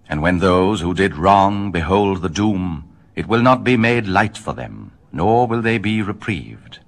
And when those who did wrong behold the doom, it will not be made light for them, nor will they be reprieved.